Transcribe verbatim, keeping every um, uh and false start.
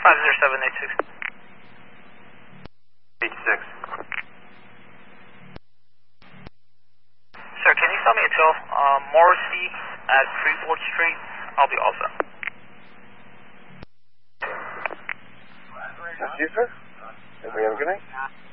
five zero seven eight six. eight six. Sir, can you tell me until um, Morrissey at Freeport Street? I'll be all set. That's you, sir. Everybody have a good night.